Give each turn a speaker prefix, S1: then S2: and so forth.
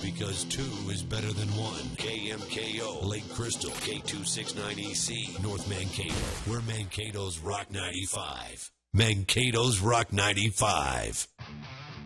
S1: because 2 is better than 1. KMKO, Lake Crystal, K269EC, North Mankato. We're Mankato's Rock 95. Mankato's Rock 95.